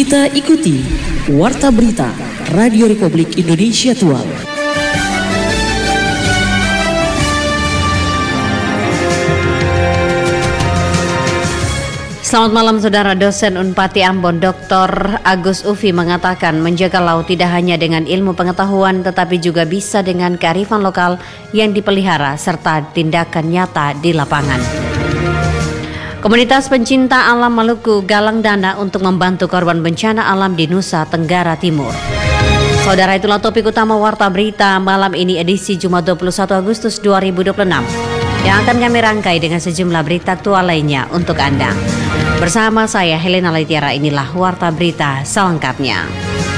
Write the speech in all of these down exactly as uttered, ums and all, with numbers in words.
Kita ikuti Warta Berita Radio Republik Indonesia Tual. Selamat malam saudara. Dosen Unpati Ambon Doktor Agus Ufi mengatakan menjaga laut tidak hanya dengan ilmu pengetahuan tetapi juga bisa dengan kearifan lokal yang dipelihara serta tindakan nyata di lapangan. Komunitas pencinta alam Maluku galang dana untuk membantu korban bencana alam di Nusa Tenggara Timur. Saudara, itulah topik utama Warta Berita malam ini edisi Jumat dua puluh satu Agustus dua ribu dua puluh enam yang akan kami rangkai dengan sejumlah berita aktual lainnya untuk Anda. Bersama saya Helena Laitiara, inilah Warta Berita selengkapnya.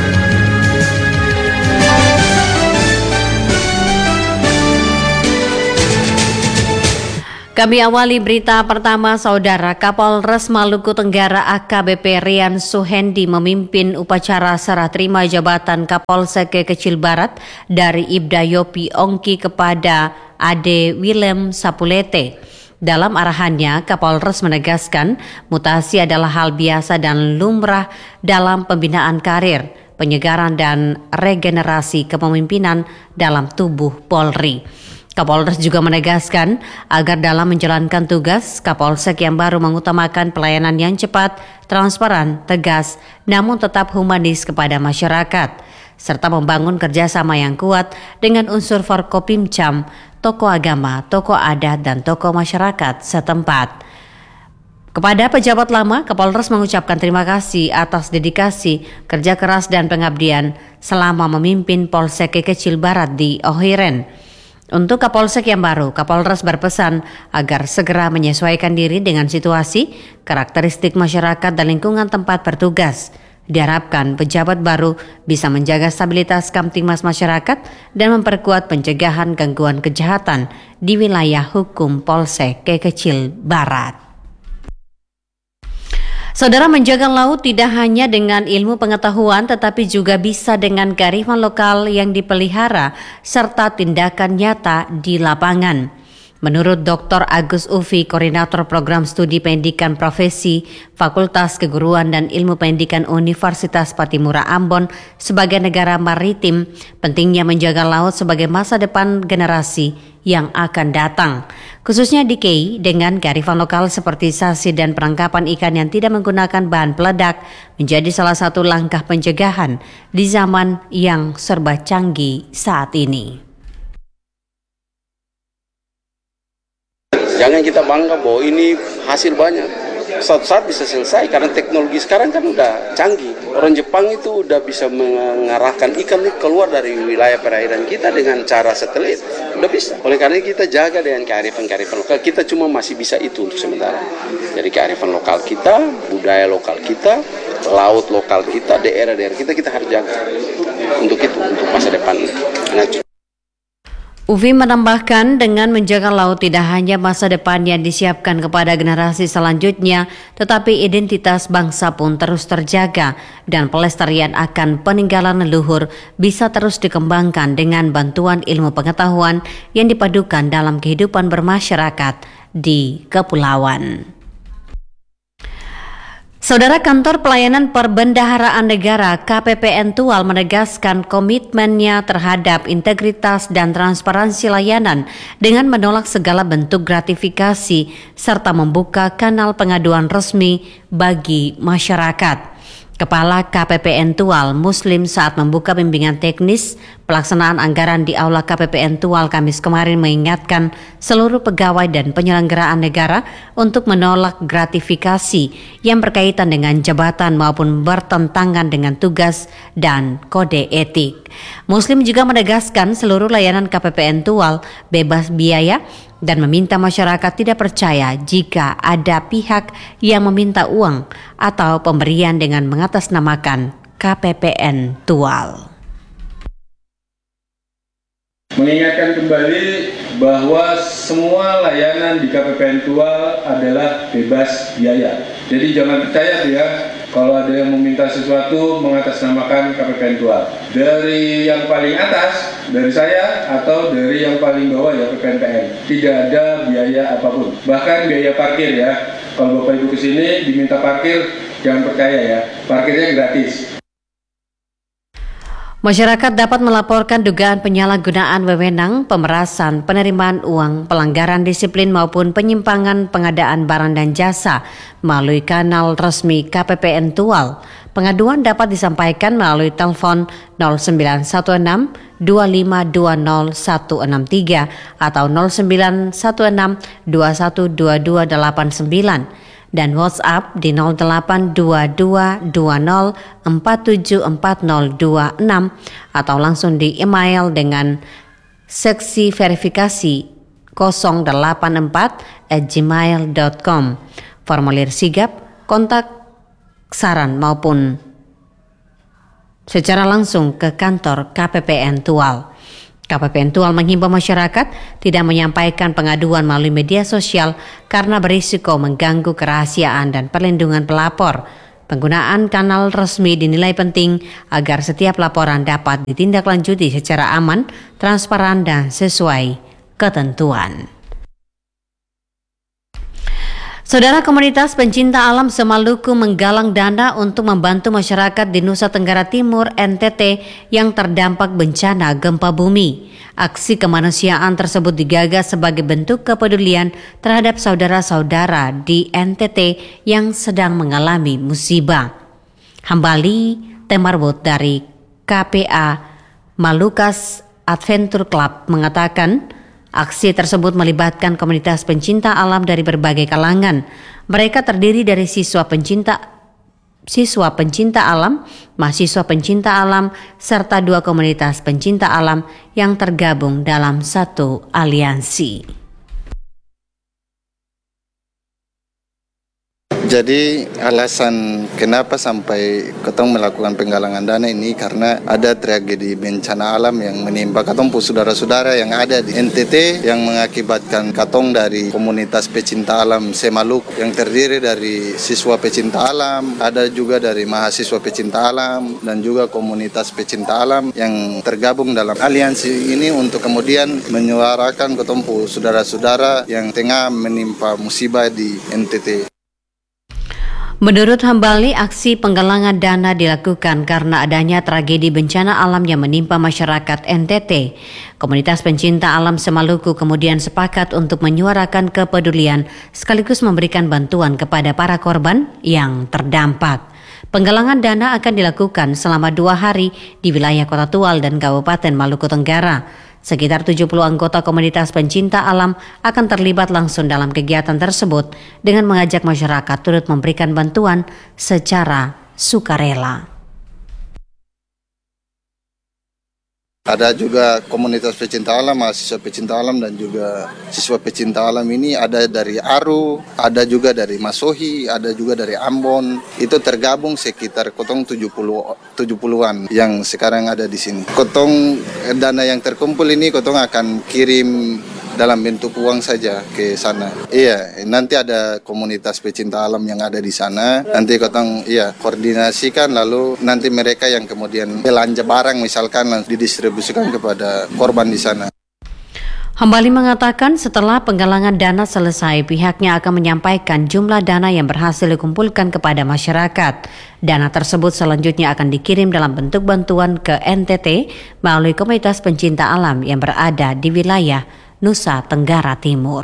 Kami awali berita pertama, saudara. Kapolres Maluku Tenggara A K B P Rian Suhendi memimpin upacara serah terima jabatan Kapolsek Kecil Barat dari Ibda Yopi Ongki kepada Ade Willem Sapulete. Dalam arahannya, Kapolres menegaskan mutasi adalah hal biasa dan lumrah dalam pembinaan karir, penyegaran dan regenerasi kepemimpinan dalam tubuh Polri. Kapolres juga menegaskan agar dalam menjalankan tugas, Kapolsek yang baru mengutamakan pelayanan yang cepat, transparan, tegas, namun tetap humanis kepada masyarakat, serta membangun kerjasama yang kuat dengan unsur Forkopimcam, tokoh agama, tokoh adat, dan tokoh masyarakat setempat. Kepada pejabat lama, Kapolres mengucapkan terima kasih atas dedikasi, kerja keras, dan pengabdian selama memimpin Polsek Kecil Barat di Ohiren. Untuk Kapolsek yang baru, Kapolres berpesan agar segera menyesuaikan diri dengan situasi, karakteristik masyarakat dan lingkungan tempat bertugas. Diharapkan pejabat baru bisa menjaga stabilitas Kamtibmas masyarakat dan memperkuat pencegahan gangguan kejahatan di wilayah hukum Polsek Kecil Barat. Saudara, menjaga laut tidak hanya dengan ilmu pengetahuan tetapi juga bisa dengan kearifan lokal yang dipelihara serta tindakan nyata di lapangan. Menurut Doktor Agus Ufi, Koordinator Program Studi Pendidikan Profesi Fakultas Keguruan dan Ilmu Pendidikan Universitas Patimura Ambon, sebagai negara maritim, pentingnya menjaga laut sebagai masa depan generasi yang akan datang. Khususnya di K I dengan kearifan lokal seperti sasi dan penangkapan ikan yang tidak menggunakan bahan peledak menjadi salah satu langkah pencegahan di zaman yang serba canggih saat ini. Jangan kita bangga bahwa ini hasil banyak. Suatu saat bisa selesai karena teknologi sekarang kan udah canggih. Orang Jepang itu udah bisa mengarahkan ikan ini keluar dari wilayah perairan kita dengan cara satelit. Udah bisa. Oleh karena kita jaga dengan kearifan-kearifan lokal. Kita cuma masih bisa itu untuk sementara. Jadi kearifan lokal kita, budaya lokal kita, laut lokal kita, daerah-daerah kita, kita harus jaga. Untuk itu, untuk masa depan. Nah, Ufi menambahkan dengan menjaga laut tidak hanya masa depan yang disiapkan kepada generasi selanjutnya, tetapi identitas bangsa pun terus terjaga dan pelestarian akan peninggalan leluhur bisa terus dikembangkan dengan bantuan ilmu pengetahuan yang dipadukan dalam kehidupan bermasyarakat di kepulauan. Saudara, Kantor Pelayanan Perbendaharaan Negara K P P N Tual menegaskan komitmennya terhadap integritas dan transparansi layanan dengan menolak segala bentuk gratifikasi serta membuka kanal pengaduan resmi bagi masyarakat. Kepala K P P N Tual Muslim saat membuka bimbingan teknis pelaksanaan anggaran di Aula K P P N Tual Kamis kemarin mengingatkan seluruh pegawai dan penyelenggaraan negara untuk menolak gratifikasi yang berkaitan dengan jabatan maupun bertentangan dengan tugas dan kode etik. Muslim juga menegaskan seluruh layanan K P P N Tual bebas biaya dan meminta masyarakat tidak percaya jika ada pihak yang meminta uang atau pemberian dengan mengatasnamakan K P P N Tual. Mengingatkan kembali bahwa semua layanan di K P P N Tual adalah bebas biaya. Jadi jangan percaya ya kalau ada yang meminta sesuatu mengatasnamakan K P P N Tual. Dari yang paling atas, dari saya, atau dari yang paling bawah ya P P N P N. Tidak ada biaya apapun. Bahkan biaya parkir ya. Kalau Bapak Ibu kesini diminta parkir Jangan percaya ya, parkirnya gratis. Masyarakat dapat melaporkan dugaan penyalahgunaan wewenang, pemerasan, penerimaan uang, pelanggaran disiplin maupun penyimpangan pengadaan barang dan jasa melalui kanal resmi K P P N Tual. Pengaduan dapat disampaikan melalui telepon nol sembilan satu enam dua lima dua nol satu enam tiga atau nol sembilan satu enam dua satu dua dua delapan sembilan. Dan WhatsApp di nol delapan dua dua dua nol empat tujuh empat nol dua enam atau langsung di email dengan seksi verifikasi nol delapan empat at gmail dot com. Formulir sigap, kontak, saran maupun secara langsung ke kantor K P P N Tual. K P P N Tual menghimbau masyarakat tidak menyampaikan pengaduan melalui media sosial karena berisiko mengganggu kerahasiaan dan perlindungan pelapor. Penggunaan kanal resmi dinilai penting agar setiap laporan dapat ditindaklanjuti secara aman, transparan, dan sesuai ketentuan. Saudara, komunitas pencinta alam Semaluku menggalang dana untuk membantu masyarakat di Nusa Tenggara Timur N T T yang terdampak bencana gempa bumi. Aksi kemanusiaan tersebut digagas sebagai bentuk kepedulian terhadap saudara-saudara di N T T yang sedang mengalami musibah. Hambali Temarbot dari K P A Malukas Adventure Club mengatakan, aksi tersebut melibatkan komunitas pencinta alam dari berbagai kalangan. Mereka terdiri dari siswa pencinta siswa pencinta alam, mahasiswa pencinta alam, serta dua komunitas pencinta alam yang tergabung dalam satu aliansi. Jadi alasan kenapa sampai ketong melakukan penggalangan dana ini karena ada tragedi bencana alam yang menimpa katong pu saudara-saudara yang ada di N T T yang mengakibatkan katong dari komunitas pecinta alam Semaluku yang terdiri dari siswa pecinta alam, ada juga dari mahasiswa pecinta alam dan juga komunitas pecinta alam yang tergabung dalam aliansi ini untuk kemudian menyuarakan katong pu saudara-saudara yang tengah menimpa musibah di N T T. Menurut Hambali, aksi penggalangan dana dilakukan karena adanya tragedi bencana alam yang menimpa masyarakat N T T. Komunitas pencinta alam Semaluku kemudian sepakat untuk menyuarakan kepedulian sekaligus memberikan bantuan kepada para korban yang terdampak. Penggalangan dana akan dilakukan selama dua hari di wilayah Kota Tual dan Kabupaten Maluku Tenggara. Sekitar tujuh puluh anggota komunitas pencinta alam akan terlibat langsung dalam kegiatan tersebut dengan mengajak masyarakat turut memberikan bantuan secara sukarela. Ada juga komunitas pecinta alam, mahasiswa pecinta alam dan juga siswa pecinta alam ini ada dari Aru, ada juga dari Masohi, ada juga dari Ambon. Itu tergabung sekitar kotong tujuh puluhan yang sekarang ada di sini. Kotong dana yang terkumpul ini kotong akan kirim dalam bentuk uang saja ke sana. Iya, nanti ada komunitas pecinta alam yang ada di sana. Nanti kotong iya koordinasikan lalu nanti mereka yang kemudian belanja barang misalkan langsung didistribusikan kepada korban di sana. Hambali mengatakan setelah penggalangan dana selesai, pihaknya akan menyampaikan jumlah dana yang berhasil dikumpulkan kepada masyarakat. Dana tersebut selanjutnya akan dikirim dalam bentuk bantuan ke N T T melalui komunitas pencinta alam yang berada di wilayah Nusa Tenggara Timur.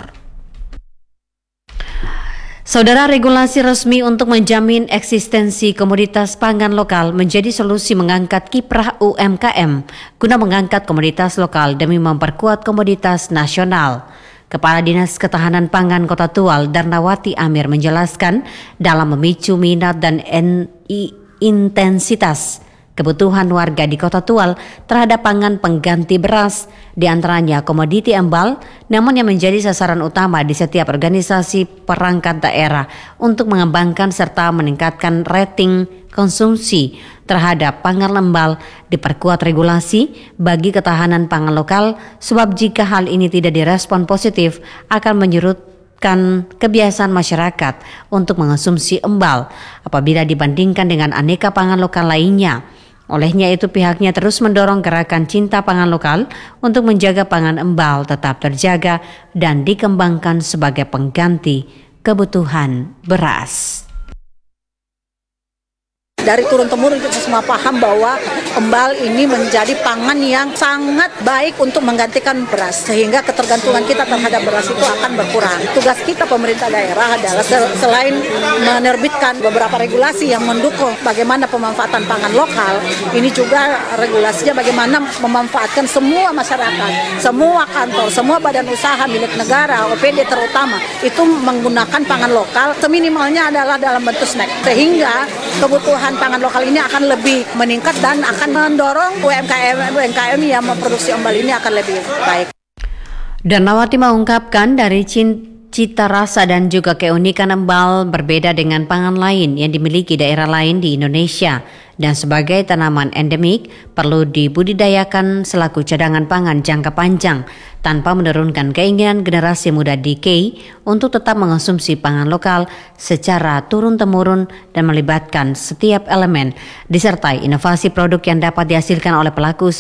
Saudara, regulasi resmi untuk menjamin eksistensi komoditas pangan lokal menjadi solusi mengangkat kiprah U M K M guna mengangkat komoditas lokal demi memperkuat komoditas nasional. Kepala Dinas Ketahanan Pangan Kota Tual, Darnawati Amir menjelaskan dalam memicu minat dan en- intensitas kebutuhan warga di Kota Tual terhadap pangan pengganti beras, di antaranya komoditi embal, namun yang menjadi sasaran utama di setiap organisasi perangkat daerah untuk mengembangkan serta meningkatkan rating konsumsi terhadap pangan embal, diperkuat regulasi bagi ketahanan pangan lokal, sebab jika hal ini tidak direspon positif akan menyurutkan kebiasaan masyarakat untuk mengonsumsi embal apabila dibandingkan dengan aneka pangan lokal lainnya. Olehnya itu pihaknya terus mendorong gerakan cinta pangan lokal untuk menjaga pangan embal tetap terjaga dan dikembangkan sebagai pengganti kebutuhan beras. dari turun-temurun kita semua paham bahwa embal ini menjadi pangan yang sangat baik untuk menggantikan beras, sehingga ketergantungan kita terhadap beras itu akan berkurang. Tugas kita pemerintah daerah adalah selain menerbitkan beberapa regulasi yang mendukung bagaimana pemanfaatan pangan lokal, ini juga regulasinya bagaimana memanfaatkan semua masyarakat, semua kantor, semua badan usaha milik negara, O P D terutama, itu menggunakan pangan lokal, seminimalnya adalah dalam bentuk snack, sehingga kebutuhan pangan lokal ini akan lebih meningkat dan akan mendorong U M K M U M K M yang memproduksi embal ini akan lebih baik. Darnawati mengungkapkan dari cita rasa dan juga keunikan embal berbeda dengan pangan lain yang dimiliki daerah lain di Indonesia, dan sebagai tanaman endemik perlu dibudidayakan selaku cadangan pangan jangka panjang tanpa menurunkan keinginan generasi muda D K untuk tetap mengonsumsi pangan lokal secara turun-temurun dan melibatkan setiap elemen, disertai inovasi produk yang dapat dihasilkan oleh pelaku